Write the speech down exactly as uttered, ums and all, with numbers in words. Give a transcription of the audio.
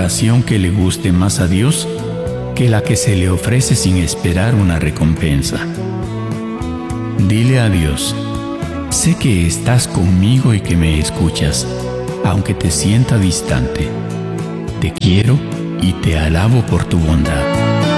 oración que le guste más a Dios que la que se le ofrece sin esperar una recompensa. Dile a Dios: sé que estás conmigo y que me escuchas, aunque te sienta distante. Te quiero y te alabo por tu bondad.